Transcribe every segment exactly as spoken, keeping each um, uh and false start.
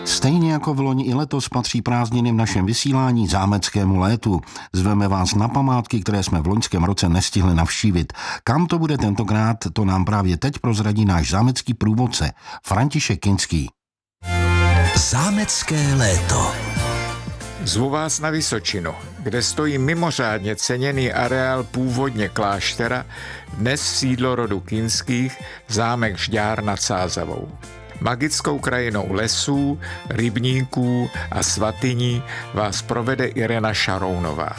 Stejně jako v loni i letos patří prázdniny v našem vysílání zámeckému létu. Zveme vás na památky, které jsme v loňském roce nestihli navštívit. Kam to bude tentokrát, to nám právě teď prozradí náš zámecký průvodce František Kinský. Zámecké léto. Zvu vás na Vysočinu, kde stojí mimořádně ceněný areál původně kláštera, dnes sídlo rodu Kinských, zámek Žďár nad Sázavou. Magickou krajinou lesů, rybníků a svatyní vás provede Irena Šarounová.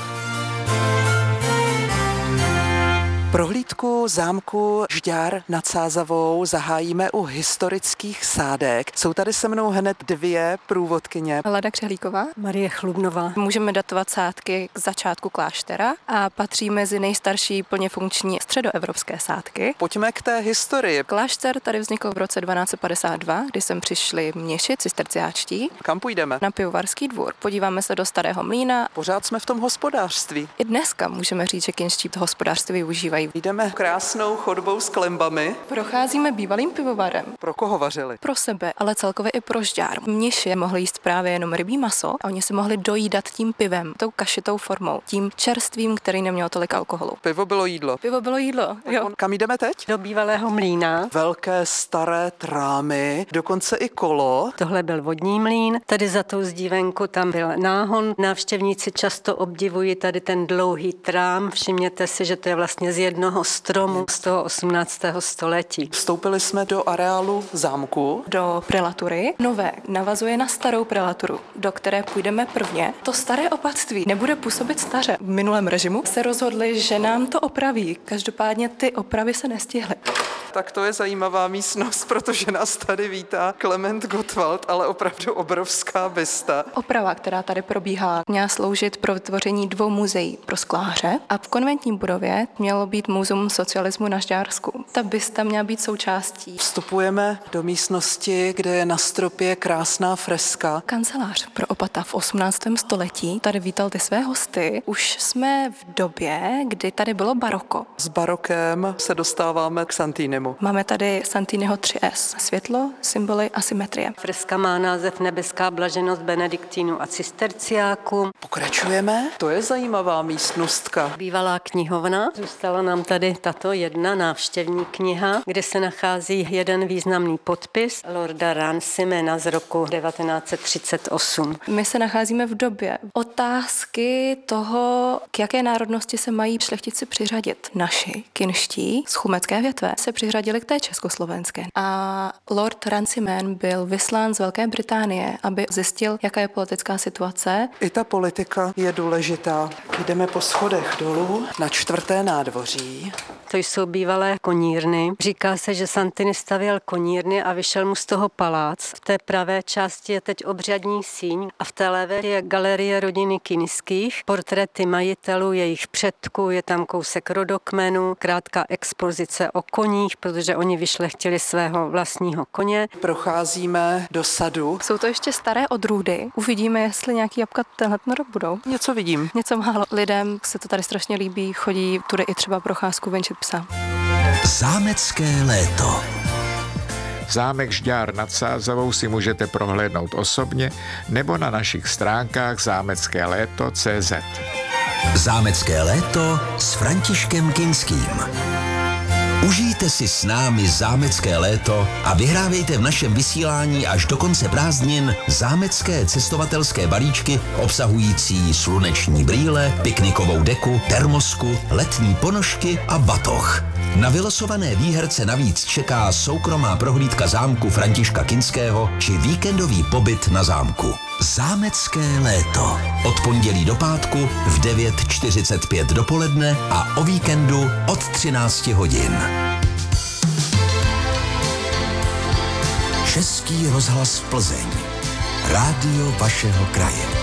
Prohlídku zámku Žďár nad Sázavou zahájíme u historických sádek. Jsou tady se mnou hned dvě průvodkyně. Lada Křehlíková, Marie Chlubnová. Můžeme datovat sádky k začátku kláštera a patří mezi nejstarší plně funkční středoevropské sádky. Pojďme k té historii. Klášter tady vznikl v roce dvanáct padesát dva, kdy sem přišli mniši cisterciáčtí. Kam půjdeme? Na Pivovarský dvůr. Podíváme se do starého mlýna. Pořád jsme v tom hospodářství. I dneska můžeme říct, že kinští to hospodářství využívají. Jdeme krásnou chodbou s klembami. Procházíme bývalým pivovarem. Pro koho vařili? Pro sebe, ale celkově i pro Žďár. Mniši mohli jíst právě jenom rybí maso a oni si mohli dojídat tím pivem, tou kašitou formou, tím čerstvím, který neměl tolik alkoholu. Pivo bylo jídlo. Pivo bylo jídlo, jo. Kam jdeme teď? Do bývalého mlýna. Velké staré trámy, dokonce i kolo. Tohle byl vodní mlýn, tady za tou zdívenku tam byl náhon. Návštěvníci často obdivují tady ten dlouhý trám. Všimněte si, že to je vlastně z jednoho stromu z toho osmnáctého století. Vstoupili jsme do areálu zámku. Do prelatury. Nové navazuje na starou prelaturu, do které půjdeme prvně. To staré opatství nebude působit staře. V minulém režimu se rozhodli, že nám to opraví. Každopádně ty opravy se nestihly. Tak to je zajímavá místnost, protože nás tady vítá Klement Gottwald, ale opravdu obrovská bysta. Oprava, která tady probíhá, měla sloužit pro vytvoření dvou muzeí pro skláře a v konventní budově mělo být muzeum socialismu na Žďársku. Ta bysta měla být součástí. Vstupujeme do místnosti, kde je na stropě krásná freska. Kancelář pro opata v osmnáctém století tady vítal ty své hosty. Už jsme v době, kdy tady bylo baroko. S barokem se dostáváme k Santinimu. Máme tady Santiniho tři es. Světlo, symboly a symetrie. Freska má název Nebeská blaženost benediktínů a cisterciáků. Pokračujeme. To je zajímavá místnostka. Bývalá knihovna. Zůstala nám tady tato jedna návštěvní kniha, kde se nachází jeden významný podpis Lorda Runcimana z roku devatenáct set třicet osm. My se nacházíme v době otázky toho, k jaké národnosti se mají šlechtici přiřadit. Naši kinští z chumecké větve se přiřadili k té československé. A Lord Runciman byl vyslán z Velké Británie, aby zjistil, jaká je politická situace. I ta politika je důležitá. Jdeme po schodech dolů na čtvrté nádvoří. To jsou bývalé konírny. Říká se, že Santini stavěl konírny a vyšel mu z toho palác. V té pravé části je teď obřadní síň a v té levé je galerie rodiny Kinských. Portréty majitelů, jejich předků, je tam kousek rodokmenu, krátká expozice o koních, protože oni vyšlechtili svého vlastního koně. Procházíme do sadu. Jsou to ještě staré odrůdy. Uvidíme, jestli nějaký jabka tenhle rok budou. Něco vidím. Něco málo. Lidem se to tady strašně líbí, chodí tudy i třeba procházku venčit psa. Zámecké léto. Zámek Žďár nad Sázavou si můžete prohlédnout osobně nebo na našich stránkách zámecké léto tečka cé zet. Zámecké léto s Františkem Kinským. Užijte si s námi zámecké léto a vyhrávejte v našem vysílání až do konce prázdnin zámecké cestovatelské balíčky obsahující sluneční brýle, piknikovou deku, termosku, letní ponožky a batoh. Na vylosované výherce navíc čeká soukromá prohlídka zámku Františka Kinského či víkendový pobyt na zámku. Zámecké léto. Od pondělí do pátku v devět čtyřicet pět dopoledne a o víkendu od třináct hodin. Český rozhlas Plzeň. Rádio vašeho kraje.